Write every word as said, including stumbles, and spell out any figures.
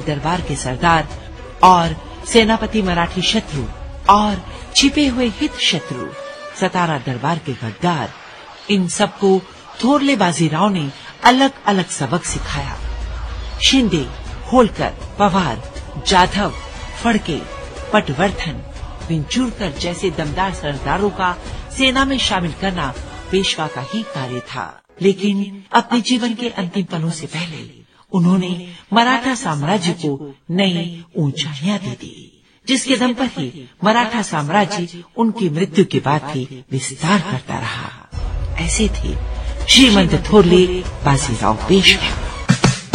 दरबार के सरदार और सेनापति मराठी शत्रु और छिपे हुए हित शत्रु सतारा दरबार के गद्दार, इन सबको थोरले बाजीराव ने अलग अलग सबक सिखाया। शिंदे, होलकर, पवार, जाधव, फड़के, पटवर्धन, विंचूरकर जैसे दमदार सरदारों का सेना में शामिल करना पेशवा का ही कार्य था। लेकिन अपने जीवन के अंतिम पलों से पहले उन्होंने मराठा साम्राज्य को नई ऊंचाइयां दे दी, जिसके दम पर ही मराठा साम्राज्य उनकी मृत्यु के बाद भी विस्तार करता रहा। ऐसे थे श्रीमंत थोरले बाजीराव पेशवा।